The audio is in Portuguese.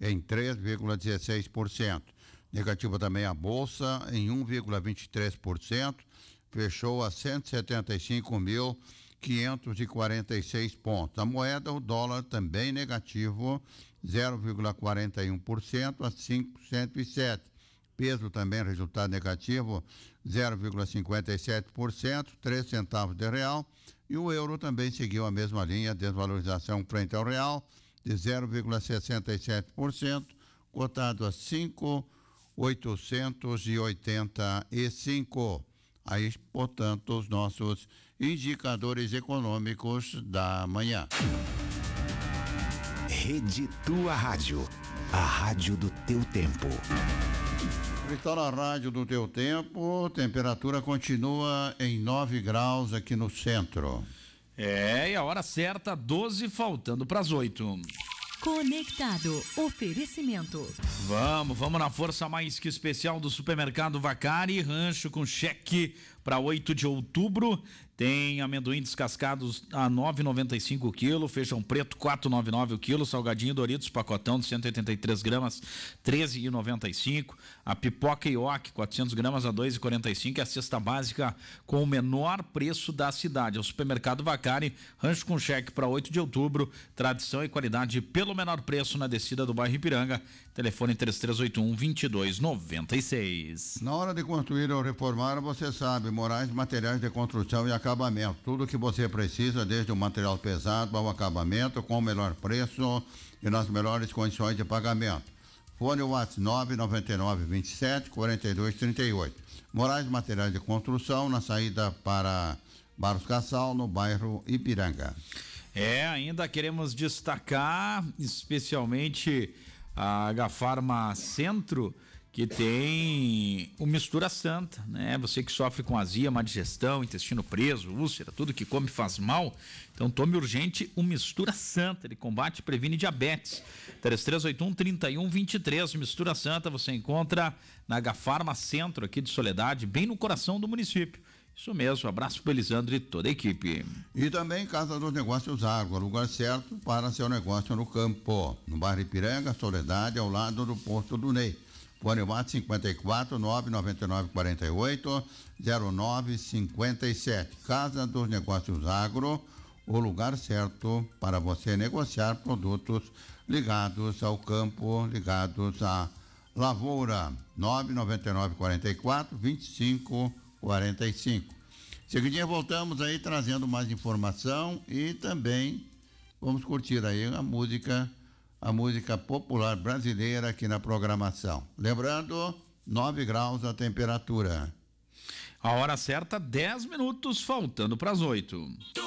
em 3,16%. Negativa também a Bolsa, em 1,23%, fechou a 175.546 pontos. A moeda, o dólar, também negativo, 0,41% a 5,107. Peso também, resultado negativo, 0,57%, 3 centavos de real. E o euro também seguiu a mesma linha, desvalorização frente ao real, de 0,67%, cotado a 5,885. Aí, portanto, os nossos indicadores econômicos da manhã. Rede Tua Rádio, a rádio do teu tempo. Está na rádio do teu tempo, temperatura continua em 9 graus aqui no centro. E a hora certa, 12 faltando para as 8. Conectado, oferecimento. Vamos na força mais que especial do Supermercado Vacari, rancho com cheque para 8 de outubro. Tem amendoim descascados a 9,95 o quilo, feijão preto 4,99 o quilo, salgadinho Doritos pacotão de 183 gramas 13,95, a pipoca Ioki 400 gramas a 2,45, é a cesta básica com o menor preço da cidade. É o Supermercado Vacari, rancho com cheque para 8 de outubro, tradição e qualidade pelo menor preço na descida do bairro Ipiranga. Telefone 3381-2296. Na hora de construir ou reformar, você sabe, Moraes Materiais de Construção e Acabamento. Tudo que você precisa, desde o material pesado ao acabamento, com o melhor preço e nas melhores condições de pagamento. Fone WhatsApp 999-27-4238. Moraes Materiais de Construção, na saída para Barros Cassal, no bairro Ipiranga. Ainda queremos destacar especialmente a H-Pharma Centro, que tem o Mistura Santa, né? Você que sofre com azia, má digestão, intestino preso, úlcera, tudo que come faz mal, então tome urgente o Mistura Santa, ele combate e previne diabetes. 3381-3123, Mistura Santa você encontra na H-Pharma Centro, aqui de Soledade, bem no coração do município. Isso mesmo, abraço para Elisandro e toda a equipe. E também Casa dos Negócios Água, lugar certo para seu negócio no campo, no bairro Ipiranga, Soledade, ao lado do posto do Ney. Fone WhatsApp 54 999 48 0957. Casa dos Negócios Agro, o lugar certo para você negociar produtos ligados ao campo, ligados à lavoura. 999 44 25 45. Seguidinho, voltamos aí trazendo mais informação e também vamos curtir aí a música popular brasileira aqui na programação. Lembrando, 9 graus a temperatura. A hora certa, 10 minutos faltando para as 8.